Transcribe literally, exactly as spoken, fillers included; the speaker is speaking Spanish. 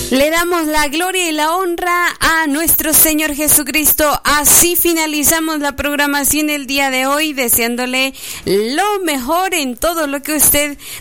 Le damos la gloria y la honra a nuestro Señor Jesucristo. Así finalizamos la programación el día de hoy, deseándole lo mejor en todo lo que usted